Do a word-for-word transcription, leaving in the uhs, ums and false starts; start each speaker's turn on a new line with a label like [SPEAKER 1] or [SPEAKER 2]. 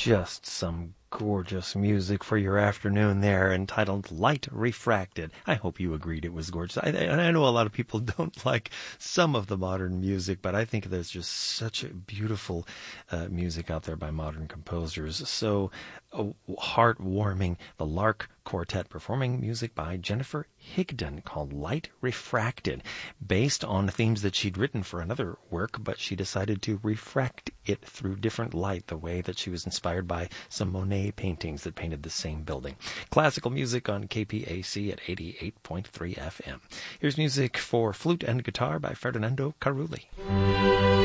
[SPEAKER 1] Just some gorgeous music for your afternoon there, entitled Light Refracted. I hope you agreed it was gorgeous. I, I know a lot of people don't like some of the modern music, but I think there's just such a beautiful uh, music out there by modern composers. So uh, heartwarming. The Lark Quartet performing music by Jennifer Higdon called Light Refracted, based on themes that she'd written for another work, but she decided to refract it through different light, the way that she was inspired by some Monet paintings that painted the same building. Classical music on K P A C at eighty-eight point three F M. Here's music for flute and guitar by Ferdinando Carulli.